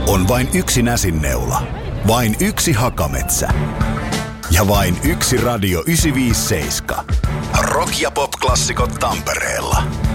On vain yksi näsinneula, vain yksi hakametsä ja vain yksi Radio 957. Rock- ja pop-klassikot Tampereella.